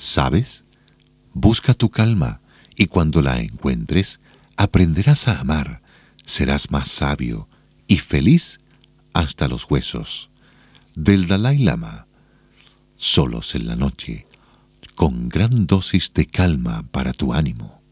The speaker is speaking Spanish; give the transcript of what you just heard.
¿Sabes? Busca tu calma y cuando la encuentres, aprenderás a amar, serás más sabio y feliz hasta los huesos. Del Dalai Lama, solos en la noche, con gran dosis de calma para tu ánimo.